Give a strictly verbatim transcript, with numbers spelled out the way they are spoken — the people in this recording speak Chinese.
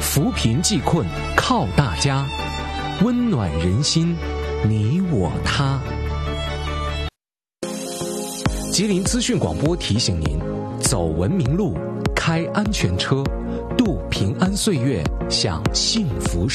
扶贫济困靠大家，温暖人心，你我他。吉林资讯广播提醒您：走文明路，开安全车，度平安岁月，享幸福生活。